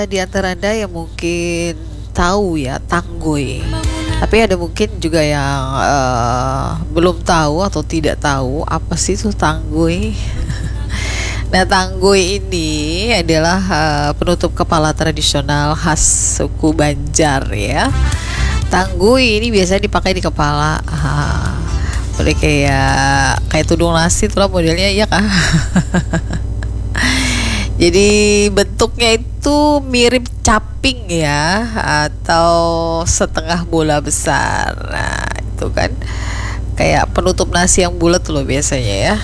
Di antara Anda yang mungkin tahu ya tanggoy, tapi ada mungkin juga yang belum tahu atau tidak tahu apa sih itu tanggoy. Nah, tanggoy ini adalah penutup kepala tradisional khas suku Banjar ya. Tanggoy ini biasanya dipakai di kepala. Boleh kayak tudung nasi itulah modelnya ya kan. Jadi bentuknya itu mirip caping ya, atau setengah bola besar. Nah, itu kan kayak penutup nasi yang bulat loh biasanya ya.